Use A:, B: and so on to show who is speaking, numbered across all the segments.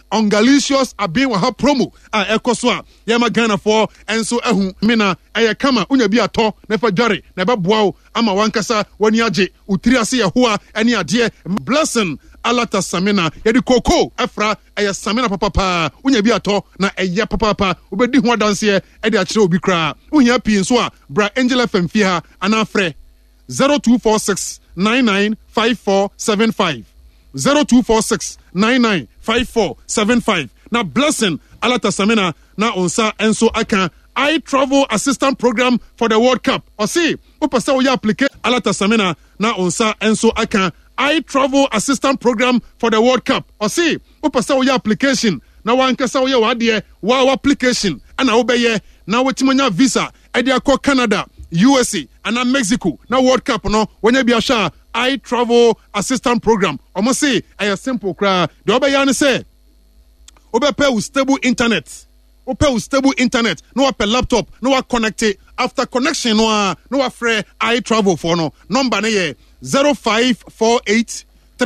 A: Ongalicious abin wa ha promo a ekoso a yema Ghana for enso ehu mina eye kama unya bi ato na fa dware na be boa wo ama wankasa wani age utiri ase ye ho a ene ade blessing alata samina yedi koko efra eye samina papa unya bi ato na eye papa obedi ho danse e de a kire obi kra uhia pi nso a bra Angel FM fi ha ana frɛ 0246 995475 0246 995475 na blessing alata samina na onsa enso aka I travel assistant program for the World Cup o see opasa wo ya apply alata samina na onsa enso aka I travel assistant program for the World Cup o see opasa wo ya application na wankasa wo ya wade wa application ana wo beye na wotimanya visa e de akọ Canada USA and Mexico na World Cup no wonya bi ahwa I travel assistant program omo say a simple cry the obeya ne say obepe with stable internet no wa per laptop no wa connect after connection no wa free I travel for no number ne ye 0548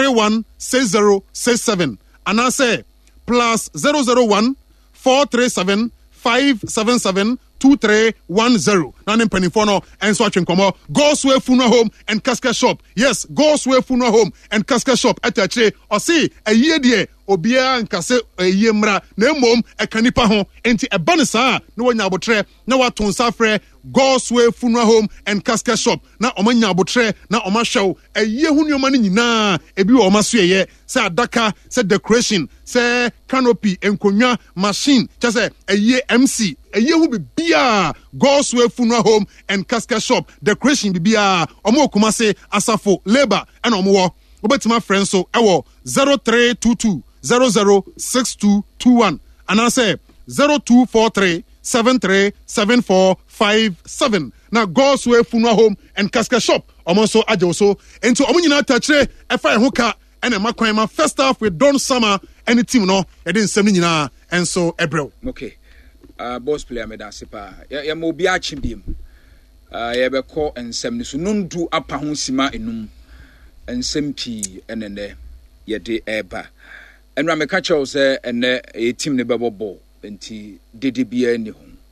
A: 316067 and I say plus 001 437 577 2310 na ne mpanifo no enso atwenkomo Godsway Funeral Home and Casket Shop. Yes, Godsway Funeral Home and Casket Shop etachire o see ayie de obia nkase ayie mra na emom ekanipa ho enti ebane saa na wanya abotre na waton safre Godsway Funeral Home and Casket Shop na omanya abotre na omahwew ayie hunyoma ne nyina ebi wo omaso ye se adaka se decoration se canopy enkonwa machine chese ayie MC ayie hu bibia Godsway Funeral Home and Casket Shop decoration bibia omo okumase asafo labor and omo obetima friends so ewo 0322 006221 and I say 0243 737457 na Godsway Funeral Home and Casket Shop omonso ajoso ento omo nyina tachire efa ho ka ene makwan ma first half with Don Summer any team no e dey nsem nyina enso ebrel.
B: Okay, boss player me da sepa ya mo bi achibiem ya be ko ensem ni so nundu apa ho sima enum ensem pi enene ye de eba enra me ka chew se ene e team ne bebo ball enti dede bia ni ho